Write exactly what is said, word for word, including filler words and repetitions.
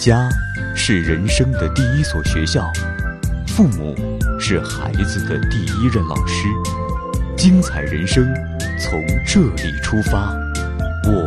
家是人生的第一所学校，父母是孩子的第一任老师。精彩人生从这里出发。